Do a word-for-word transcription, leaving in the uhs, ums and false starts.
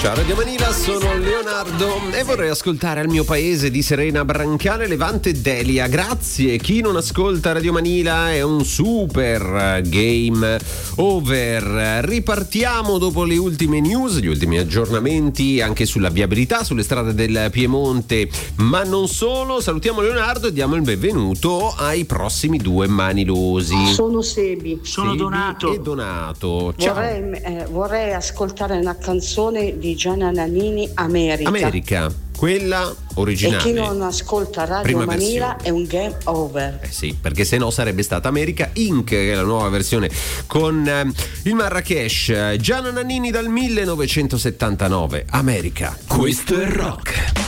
Ciao Radio Manila, sono Leonardo e vorrei ascoltare Al mio paese di Serena Brancale, Levante Delia. Grazie, chi non ascolta Radio Manila è un super game over. Ripartiamo dopo le ultime news, gli ultimi aggiornamenti anche sulla viabilità sulle strade del Piemonte, ma non solo. Salutiamo Leonardo e diamo il benvenuto ai prossimi due manilosi. Sono Sebi. Sono Sebi Donato. e Donato. Ciao. Vorrei, eh, vorrei ascoltare una canzone di Gianna Nannini, America. America, quella originale. E chi non ascolta Radio Prima Manila versione. è un game over. Eh sì, perché se no sarebbe stata America Incorporated, che è la nuova versione con eh, il Marrakesh. Gianna Nannini dal millenovecentosettantanove, America. Questo è rock.